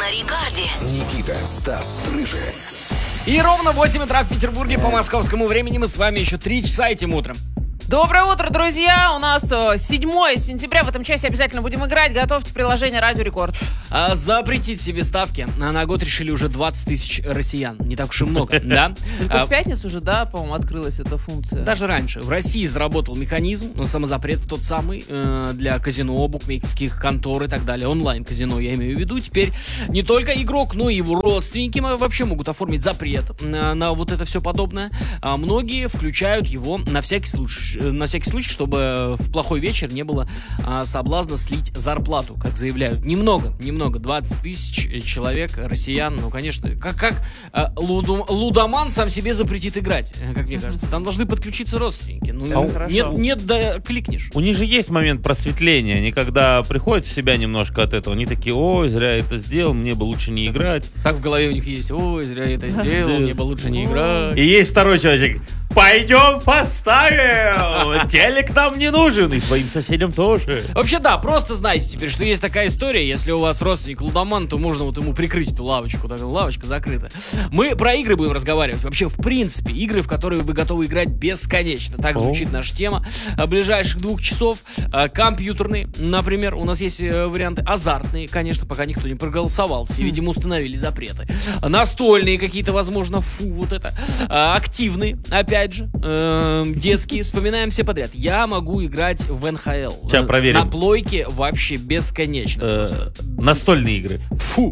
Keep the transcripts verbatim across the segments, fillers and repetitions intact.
на Рекорде. Никита, Стас, Рыжий. И ровно восемь утра в Петербурге по московскому времени. Мы с вами еще три часа этим утром. Доброе утро, друзья! У нас седьмое сентября. В этом часе обязательно будем играть. Готовьте приложение Радио Рекорд. А, запретить себе ставки на год решили уже двадцать тысяч россиян. Не так уж и много, да? Только в пятницу же, да, по-моему, открылась эта функция. Даже раньше. В России заработал механизм самозапрета тот самый э, для казино, букмекерских контор и так далее. Онлайн-казино, я имею в виду. Теперь не только игрок, но и его родственники вообще могут оформить запрет на, на вот это все подобное. А многие включают его на всякий случай. На всякий случай, чтобы в плохой вечер не было а, соблазна слить зарплату, как заявляют. Немного, немного, двадцать тысяч человек, россиян, ну, конечно, как, как а, луду, лудоман сам себе запретит играть, как мне кажется. Там должны подключиться родственники. Ну, а нет, нет, да кликнешь. У них же есть момент просветления. Они когда приходят в себя немножко от этого, они такие: ой, зря я это сделал, мне бы лучше не играть. Так в голове у них есть: ой, зря я это сделал, мне бы лучше не играть. И есть второй человек: пойдем поставим! Телек нам не нужен, и своим соседям тоже. Вообще, да, просто знайте теперь, что есть такая история. Если у вас родственник лудоман, то можно вот ему прикрыть эту лавочку. Так, лавочка закрыта. Мы про игры будем разговаривать. Вообще, в принципе, игры, в которые вы готовы играть бесконечно. Так звучит наша тема. Ближайших двух часов. Компьютерные, например, у нас есть варианты. Азартные, конечно, пока никто не проголосовал. Все, видимо, установили запреты. Настольные какие-то, возможно, фу, вот это. Активные, опять же, детские. Вспоминаем все подряд. Я могу играть в эн ха эл. Сейчас проверим. На плойке вообще бесконечно. Э, настольные игры. Фу.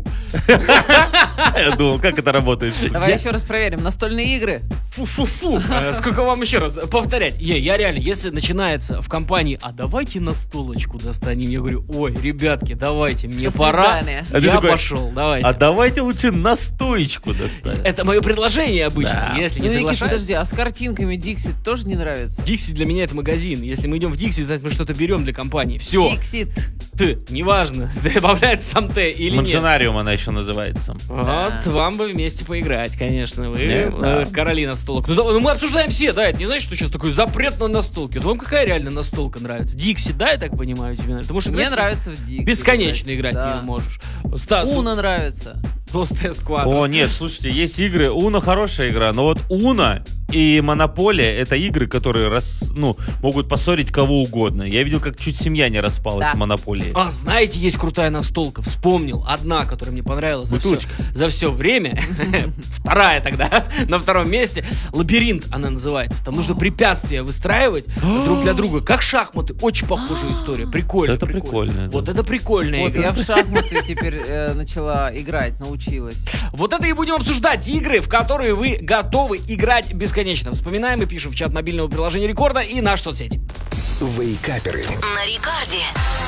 Я думал, как это работает. Давай еще раз проверим. Настольные игры. Фу-фу-фу. Сколько вам еще раз повторять? Не, я реально, если начинается в компании: а давайте настолочку достанем. Я говорю: ой, ребятки, давайте, мне До пора. свидания. А ты Я такой: пошел, давайте. А давайте лучше настоечку доставим. Это мое предложение обычно. Да. Если Ну, не Никит, соглашаешься. подожди, а с картинками Dixit тоже не нравится? Дикси для меня это магазин. Если мы идем в Дикси, значит мы что-то берем для компании. Все. Dixit. Ты, неважно, добавляется там Т или нет. Маншинариум она еще называется. Вот, вам бы вместе поиграть, конечно. Вы, Нет, э, да. короли настолок. Ну, да, ну, мы обсуждаем все, да, это не значит, что сейчас такой запрет на настолки. Вот вам какая реально настолка нравится? Дикси, да, я так понимаю, тебе нравится? Ты можешь Мне играть? нравится в Dixit. Бесконечно играть Да. в неё можешь. Стас, Уно нравится. Тест Квадрос. О, нет, слушайте, есть игры. Уно хорошая игра, но вот Уно и Монополия — это игры, которые рас, ну, могут поссорить кого угодно. Я видел, как чуть семья не распалась Да. в Монополии. А, знаете, есть крутая настолка. Вспомнил. Одна, которая мне понравилась за все, Бутылочка. за все время. Вторая тогда, на втором месте. Лабиринт она называется. Там нужно препятствия выстраивать друг для друга. Как шахматы. Очень похожая история. Прикольно. Это прикольно, да. Вот это прикольная Вот игра. я в шахматы теперь э, начала играть, научилась. Вот это и будем обсуждать. Игры, в которые вы готовы играть бесконечно. Вспоминаем и пишем в чат мобильного приложения Рекорда и наши соцсети. Вейкаперы. На Рекорде.